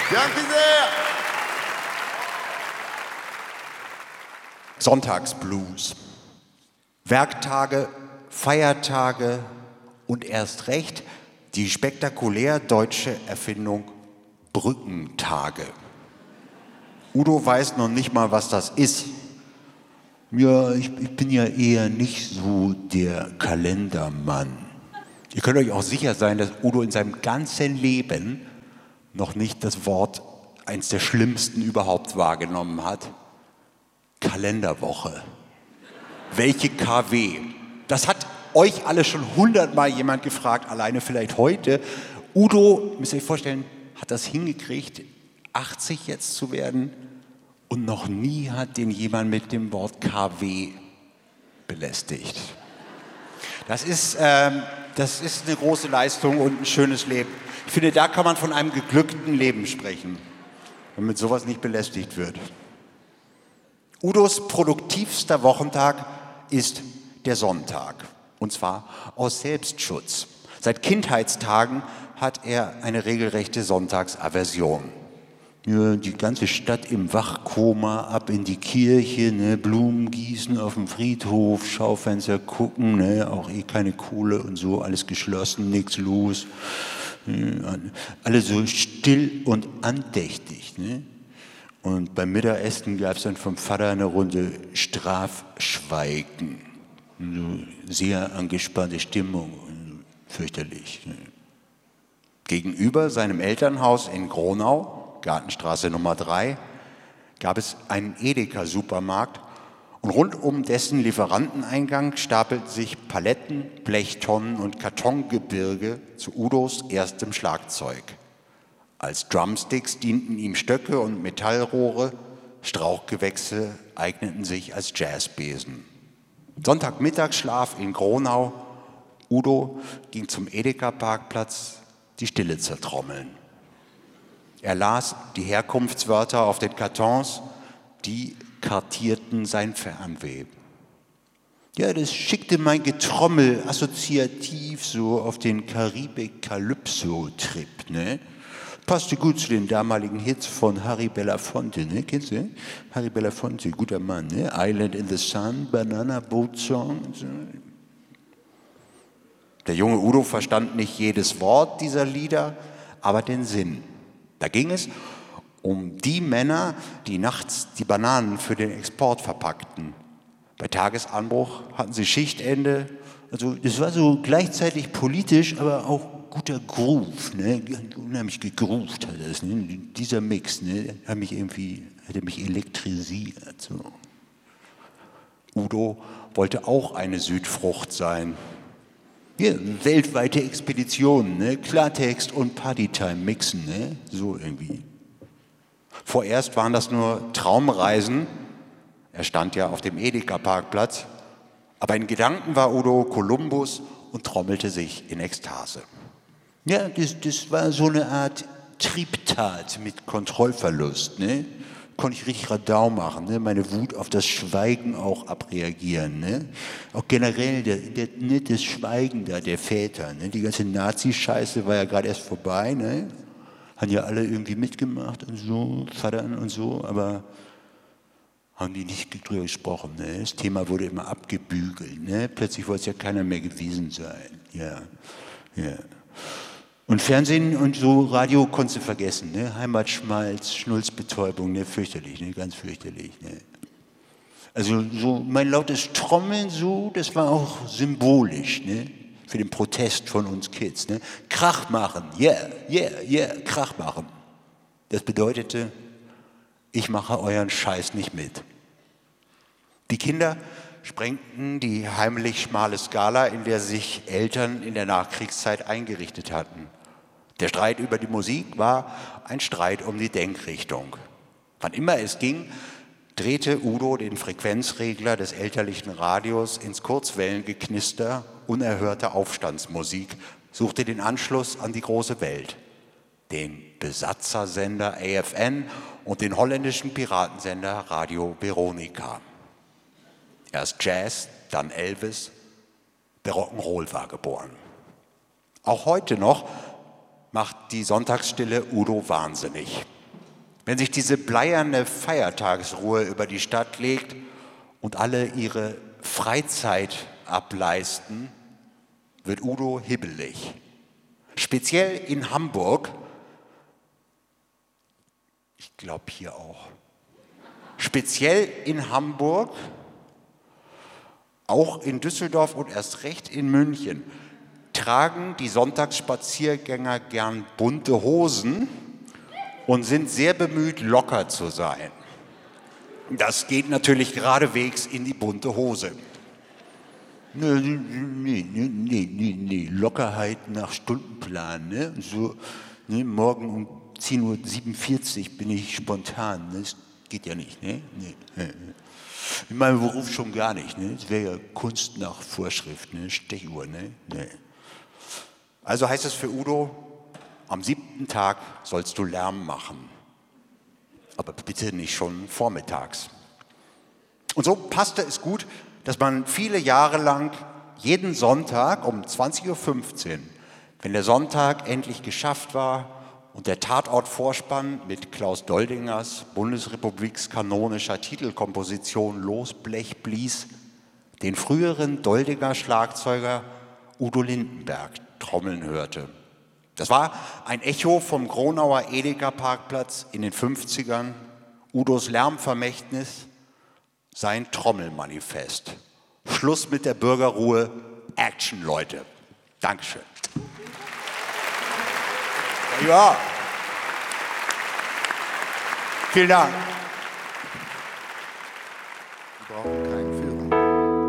Danke sehr. Sonntagsblues. Werktage, Feiertage und erst recht die spektakulär deutsche Erfindung Brückentage. Udo weiß noch nicht mal, was das ist. Ja, ich bin ja eher nicht so der Kalendermann. Ihr könnt euch auch sicher sein, dass Udo in seinem ganzen Leben noch nicht das Wort, eins der schlimmsten überhaupt, wahrgenommen hat. Kalenderwoche. Welche KW? Das hat euch alle schon 100-mal jemand gefragt, alleine vielleicht heute. Udo, müsst ihr euch vorstellen, hat das hingekriegt, 80 jetzt zu werden und noch nie hat den jemand mit dem Wort KW belästigt. Das ist eine große Leistung und ein schönes Leben. Ich finde, da kann man von einem geglückten Leben sprechen, wenn mit sowas nicht belästigt wird. Udos produktivster Wochentag ist der Sonntag. Und zwar aus Selbstschutz. Seit Kindheitstagen hat er eine regelrechte Sonntagsaversion. Ja, die ganze Stadt im Wachkoma, ab in die Kirche, ne, Blumen gießen auf dem Friedhof, Schaufenster gucken, ne, auch keine Kohle und so, alles geschlossen, nichts los. Alle so still und andächtig. Ne? Und beim Mittagessen gab es dann vom Vater eine Runde Strafschweigen. So sehr angespannte Stimmung, fürchterlich. Ne? Gegenüber seinem Elternhaus in Gronau, Gartenstraße Nummer 3, gab es einen Edeka-Supermarkt und rund um dessen Lieferanteneingang stapelten sich Paletten, Blechtonnen und Kartongebirge zu Udos erstem Schlagzeug. Als Drumsticks dienten ihm Stöcke und Metallrohre, Strauchgewächse eigneten sich als Jazzbesen. Sonntagmittagsschlaf in Gronau. Udo ging zum Edeka-Parkplatz, die Stille zertrommeln. Er las die Herkunftswörter auf den Kartons, die kartierten sein Fernweh. Ja, das schickte mein Getrommel assoziativ so auf den Karibik-Calypso-Trip, ne? Passte gut zu den damaligen Hits von Harry Belafonte, ne? Kennst du? Harry Belafonte, guter Mann, ne? Island in the Sun, Banana Boat Song. So. Der junge Udo verstand nicht jedes Wort dieser Lieder, aber den Sinn. Da ging es um die Männer, die nachts die Bananen für den Export verpackten. Bei Tagesanbruch hatten sie Schichtende. Also das war so gleichzeitig politisch, aber auch guter Groove. Ne? Unheimlich gegroovt hat das. Ne? Dieser Mix, ne? Hat mich elektrisiert. So. Udo wollte auch eine Südfrucht sein. Ja, weltweite Expeditionen, ne? Klartext und Partytime mixen, ne? So irgendwie. Vorerst waren das nur Traumreisen. Er stand ja auf dem Edeka-Parkplatz. Aber in Gedanken war Udo Kolumbus und trommelte sich in Ekstase. Ja, das war so eine Art Triebtat mit Kontrollverlust. Ne? Konnte ich richtig Radau machen, ne? Meine Wut auf das Schweigen auch abreagieren. Ne? Auch generell das Schweigen da der Väter. Ne? Die ganze Nazi-Scheiße war ja gerade erst vorbei. Ne? Haben ja alle irgendwie mitgemacht und so, Vatern und so, aber haben die nicht drüber gesprochen. Ne? Das Thema wurde immer abgebügelt. Ne? Plötzlich wollte es ja keiner mehr gewesen sein. Ja. Und Fernsehen und so Radio konntest du vergessen. Ne? Heimatschmalz, Schnulzbetäubung, ne? Fürchterlich, ne? Ganz fürchterlich. Ne? Also so mein lautes Trommeln so, das war auch symbolisch, ne? Für den Protest von uns Kids. Ne? Krach machen, yeah, Krach machen. Das bedeutete, ich mache euren Scheiß nicht mit. Die Kinder sprengten die heimlich schmale Skala, in der sich Eltern in der Nachkriegszeit eingerichtet hatten. Der Streit über die Musik war ein Streit um die Denkrichtung. Wann immer es ging, drehte Udo den Frequenzregler des elterlichen Radios ins Kurzwellengeknister unerhörter Aufstandsmusik, suchte den Anschluss an die große Welt, den Besatzersender AFN und den holländischen Piratensender Radio Veronica. Erst Jazz, dann Elvis, der Rock'n'Roll war geboren. Auch heute noch macht die Sonntagsstille Udo wahnsinnig. Wenn sich diese bleierne Feiertagsruhe über die Stadt legt und alle ihre Freizeit ableisten, wird Udo hibbelig. Speziell in Hamburg, ich glaube hier auch, speziell in Hamburg, auch in Düsseldorf und erst recht in München, tragen die Sonntagsspaziergänger gern bunte Hosen und sind sehr bemüht, locker zu sein. Das geht natürlich geradewegs in die bunte Hose. Nee. Lockerheit nach Stundenplan. Ne? So, ne? Morgen um 10:47 Uhr bin ich spontan. Ne? Das geht ja nicht. Ne? Nee. In meinem Beruf schon gar nicht. Ne? Das wäre ja Kunst nach Vorschrift, ne? Stechuhr. Ne? Nee. Also heißt es für Udo, am 7. Tag sollst du Lärm machen. Aber bitte nicht schon vormittags. Und so passte es gut, dass man viele Jahre lang jeden Sonntag um 20:15 Uhr, wenn der Sonntag endlich geschafft war und der Tatortvorspann mit Klaus Doldingers bundesrepublikskanonischer Titelkomposition Losblech blies, den früheren Doldinger Schlagzeuger Udo Lindenberg trommeln hörte. Das war ein Echo vom Gronauer Edeka-Parkplatz in den 50ern, Udos Lärmvermächtnis, sein Trommelmanifest. Schluss mit der Bürgerruhe, Action, Leute. Dankeschön. Ja, vielen Dank.